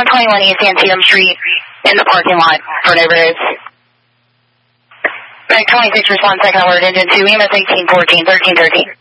121 East Antietam Street in the parking lot for neighborhoods. Back 26, respond second alert, engine 2, EMS 1814, 1313.